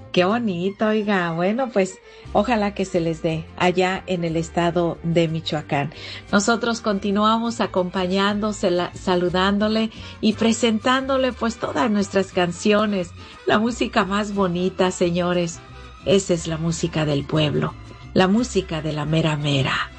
Qué bonito, oiga. Bueno, pues ojalá que se les dé allá en el estado de Michoacán. Nosotros continuamos acompañándosela, saludándole y presentándole pues todas nuestras canciones, la música más bonita, señores. Esa es la música del pueblo, la música de la mera mera.